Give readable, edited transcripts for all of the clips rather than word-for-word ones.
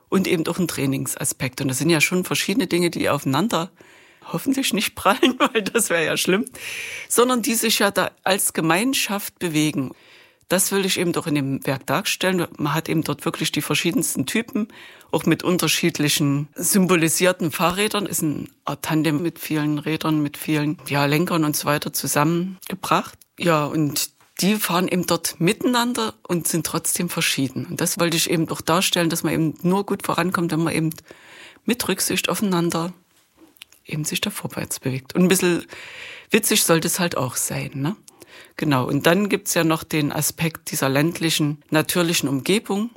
und eben auch ein Trainingsaspekt. Und das sind ja schon verschiedene Dinge, die aufeinander hoffentlich nicht prallen, weil das wäre ja schlimm, sondern die sich ja da als Gemeinschaft bewegen. Das will ich eben doch in dem Werk darstellen. Man hat eben dort wirklich die verschiedensten Typen, auch mit unterschiedlichen symbolisierten Fahrrädern. Ist ein Art Tandem mit vielen Rädern, mit vielen Lenkern und so weiter zusammengebracht. Ja, und die fahren eben dort miteinander und sind trotzdem verschieden. Und das wollte ich eben auch darstellen, dass man eben nur gut vorankommt, wenn man eben mit Rücksicht aufeinander eben sich da vorwärts bewegt. Und ein bisschen witzig sollte es halt auch sein, ne? Genau, und dann gibt's ja noch den Aspekt dieser ländlichen, natürlichen Umgebung.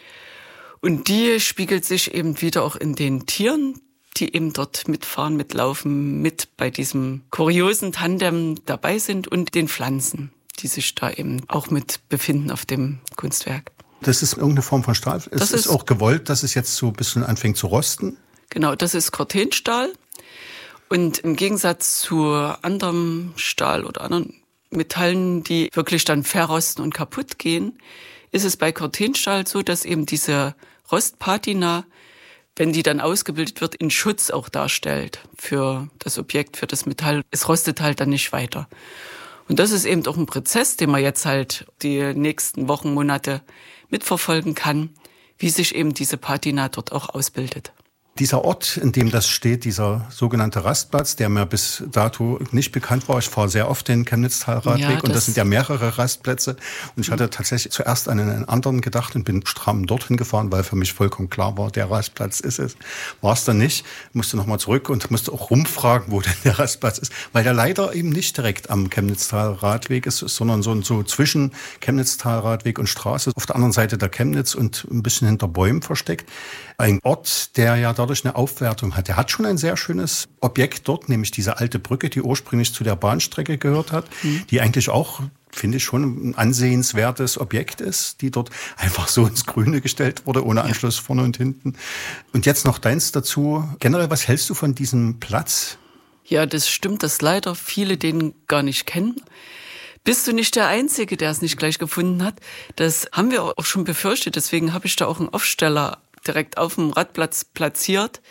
Und die spiegelt sich eben wieder auch in den Tieren, die eben dort mitfahren, mitlaufen, mit bei diesem kuriosen Tandem dabei sind und den Pflanzen, die sich da eben auch mit befinden auf dem Kunstwerk. Das ist irgendeine Form von Stahl. Es ist auch gewollt, dass es jetzt so ein bisschen anfängt zu rosten. Genau, das ist Cortenstahl. Und im Gegensatz zu anderem Stahl oder anderen Metallen, die wirklich dann verrosten und kaputt gehen, ist es bei Cortenstahl so, dass eben diese Rostpatina, wenn die dann ausgebildet wird, einen Schutz auch darstellt für das Objekt, für das Metall. Es rostet halt dann nicht weiter. Und das ist eben auch ein Prozess, den man jetzt halt die nächsten Wochen, Monate mitverfolgen kann, wie sich eben diese Patina dort auch ausbildet. Dieser Ort, in dem das steht, dieser sogenannte Rastplatz, der mir bis dato nicht bekannt war. Ich fahre sehr oft den Chemnitztal-Radweg und das sind ja mehrere Rastplätze. Und ich hatte tatsächlich zuerst an einen anderen gedacht und bin stramm dorthin gefahren, weil für mich vollkommen klar war, der Rastplatz ist es. War es dann nicht. Musste nochmal zurück und musste auch rumfragen, wo denn der Rastplatz ist. Weil der leider eben nicht direkt am Chemnitztal-Radweg ist, sondern so zwischen Chemnitztal-Radweg und Straße. Auf der anderen Seite der Chemnitz und ein bisschen hinter Bäumen versteckt. Ein Ort, der ja dadurch eine Aufwertung hat. Der hat schon ein sehr schönes Objekt dort, nämlich diese alte Brücke, die ursprünglich zu der Bahnstrecke gehört hat, die eigentlich auch, finde ich, schon ein ansehenswertes Objekt ist, die dort einfach so ins Grüne gestellt wurde, ohne Anschluss vorne und hinten. Und jetzt noch deins dazu. Generell, was hältst du von diesem Platz? Ja, das stimmt, dass leider viele den gar nicht kennen. Bist du nicht der Einzige, der es nicht gleich gefunden hat? Das haben wir auch schon befürchtet, deswegen habe ich da auch einen Aufsteller direkt auf dem Radplatz platziert,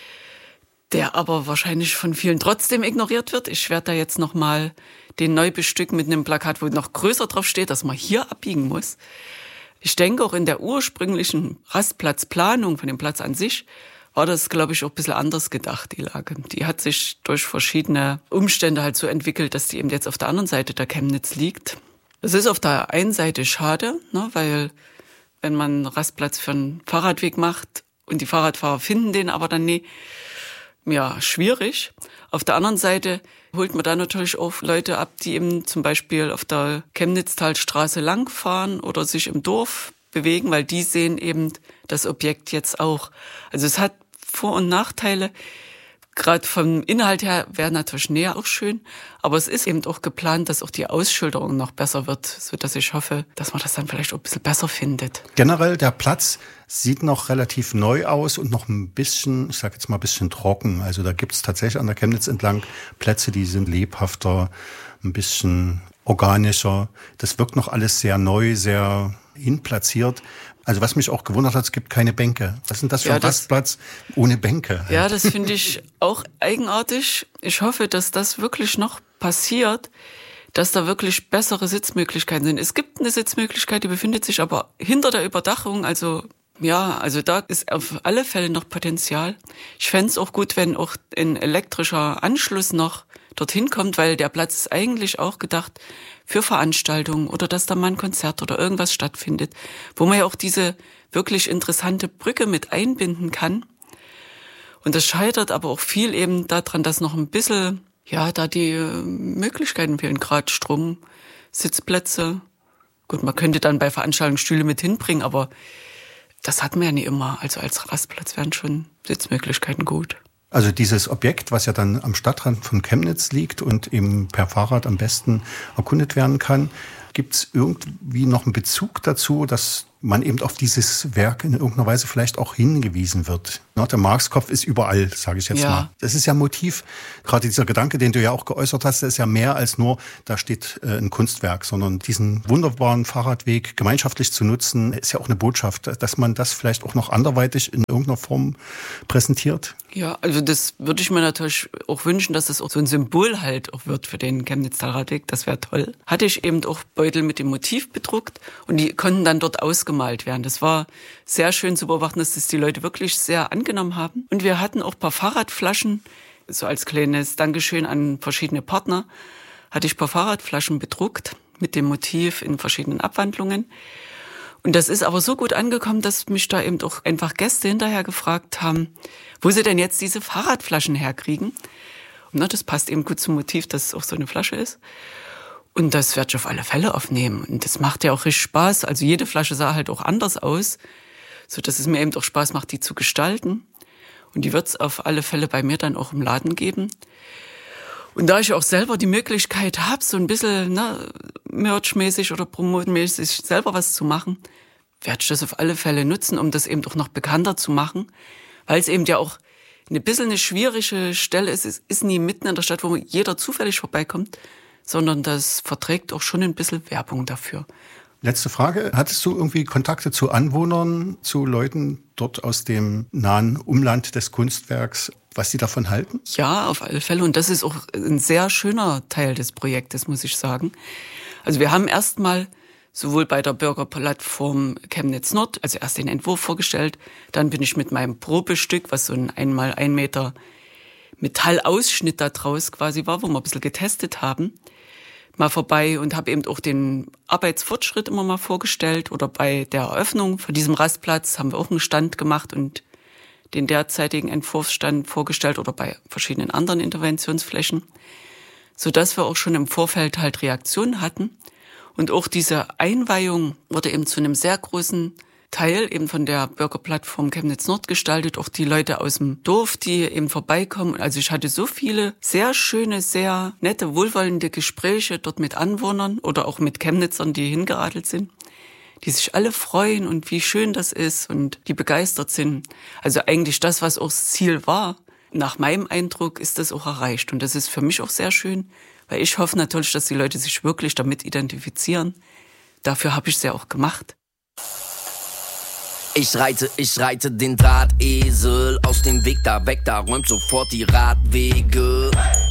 der aber wahrscheinlich von vielen trotzdem ignoriert wird. Ich werde da jetzt nochmal den neu bestücken mit einem Plakat, wo noch größer drauf steht, dass man hier abbiegen muss. Ich denke, auch in der ursprünglichen Rastplatzplanung von dem Platz an sich war das, glaube ich, auch ein bisschen anders gedacht, die Lage. Die hat sich durch verschiedene Umstände halt so entwickelt, dass die eben jetzt auf der anderen Seite der Chemnitz liegt. Es ist auf der einen Seite schade, ne, weil wenn man einen Rastplatz für einen Fahrradweg macht und die Fahrradfahrer finden den aber dann nie, ja, schwierig. Auf der anderen Seite holt man da natürlich auch Leute ab, die eben zum Beispiel auf der Chemnitztalstraße langfahren oder sich im Dorf bewegen, weil die sehen eben das Objekt jetzt auch. Also es hat Vor- und Nachteile. Gerade vom Inhalt her wäre natürlich näher auch schön, aber es ist eben auch geplant, dass auch die Ausschilderung noch besser wird, sodass ich hoffe, dass man das dann vielleicht auch ein bisschen besser findet. Generell, der Platz sieht noch relativ neu aus und noch ein bisschen, ich sage jetzt mal ein bisschen trocken. Also da gibt es tatsächlich an der Chemnitz entlang Plätze, die sind lebhafter, ein bisschen organischer. Das wirkt noch alles sehr neu, sehr hinplatziert. Also was mich auch gewundert hat, es gibt keine Bänke. Was ist denn das für ein Rastplatz ohne Bänke? Ja, das finde ich auch eigenartig. Ich hoffe, dass das wirklich noch passiert, dass da wirklich bessere Sitzmöglichkeiten sind. Es gibt eine Sitzmöglichkeit, die befindet sich aber hinter der Überdachung. Also da ist auf alle Fälle noch Potenzial. Ich fände es auch gut, wenn auch ein elektrischer Anschluss noch dorthin kommt, weil der Platz ist eigentlich auch gedacht für Veranstaltungen oder dass da mal ein Konzert oder irgendwas stattfindet, wo man ja auch diese wirklich interessante Brücke mit einbinden kann. Und das scheitert aber auch viel eben daran, dass noch ein bisschen, da die Möglichkeiten fehlen, gerade Strom, Sitzplätze. Gut, man könnte dann bei Veranstaltungen Stühle mit hinbringen, aber das hat man ja nicht immer. Also als Rastplatz wären schon Sitzmöglichkeiten gut. Also dieses Objekt, was ja dann am Stadtrand von Chemnitz liegt und eben per Fahrrad am besten erkundet werden kann, Gibt es irgendwie noch einen Bezug dazu, dass man eben auf dieses Werk in irgendeiner Weise vielleicht auch hingewiesen wird? Der Marxkopf ist überall, sage ich jetzt mal. Das ist ja Motiv. Gerade dieser Gedanke, den du ja auch geäußert hast, der ist ja mehr als nur, da steht ein Kunstwerk, sondern diesen wunderbaren Fahrradweg gemeinschaftlich zu nutzen, ist ja auch eine Botschaft, dass man das vielleicht auch noch anderweitig in irgendeiner Form präsentiert. Ja, also das würde ich mir natürlich auch wünschen, dass das auch so ein Symbol halt auch wird für den Chemnitz-Talradweg. Das wäre toll. Hatte ich eben auch Beutel mit dem Motiv bedruckt und die konnten dann dort ausgemalt werden. Das war sehr schön zu beobachten, dass das die Leute wirklich sehr angenommen haben. Und wir hatten auch ein paar Fahrradflaschen, so als kleines Dankeschön an verschiedene Partner, hatte ich ein paar Fahrradflaschen bedruckt mit dem Motiv in verschiedenen Abwandlungen. Und das ist aber so gut angekommen, dass mich da eben auch einfach Gäste hinterher gefragt haben, wo sie denn jetzt diese Fahrradflaschen herkriegen. Und das passt eben gut zum Motiv, dass es auch so eine Flasche ist. Und das werde ich auf alle Fälle aufnehmen. Und das macht ja auch richtig Spaß. Also jede Flasche sah halt auch anders aus, so dass es mir eben auch Spaß macht, die zu gestalten. Und die wird es auf alle Fälle bei mir dann auch im Laden geben. Und da ich auch selber die Möglichkeit habe, so ein bisschen merchmäßig oder promotmäßig selber was zu machen, werde ich das auf alle Fälle nutzen, um das eben auch noch bekannter zu machen. Weil es eben ja auch ein bisschen eine schwierige Stelle ist. Es ist nie mitten in der Stadt, wo jeder zufällig vorbeikommt, sondern das verträgt auch schon ein bisschen Werbung dafür. Letzte Frage. Hattest du irgendwie Kontakte zu Anwohnern, zu Leuten dort aus dem nahen Umland des Kunstwerks, was die davon halten? Ja, auf alle Fälle. Und das ist auch ein sehr schöner Teil des Projektes, muss ich sagen. Also wir haben erstmal sowohl bei der Bürgerplattform Chemnitz Nord, also erst den Entwurf vorgestellt, dann bin ich mit meinem Probestück, was so ein 1x1 Meter Metallausschnitt da draus quasi war, wo wir ein bisschen getestet haben, mal vorbei und habe eben auch den Arbeitsfortschritt immer mal vorgestellt. Oder bei der Eröffnung von diesem Rastplatz haben wir auch einen Stand gemacht und den derzeitigen Entwurfsstand vorgestellt oder bei verschiedenen anderen Interventionsflächen, sodass wir auch schon im Vorfeld halt Reaktionen hatten. Und auch diese Einweihung wurde eben zu einem sehr großen Teil eben von der Bürgerplattform Chemnitz Nord gestaltet. Auch die Leute aus dem Dorf, die eben vorbeikommen. Also ich hatte so viele sehr schöne, sehr nette, wohlwollende Gespräche dort mit Anwohnern oder auch mit Chemnitzern, die hingeradelt sind, die sich alle freuen und wie schön das ist und die begeistert sind. Also eigentlich das, was auch das Ziel war. Nach meinem Eindruck ist das auch erreicht. Und das ist für mich auch sehr schön, weil ich hoffe natürlich, dass die Leute sich wirklich damit identifizieren. Dafür habe ich es ja auch gemacht. Ich reite den Drahtesel aus dem Weg da weg, da räumt sofort die Radwege.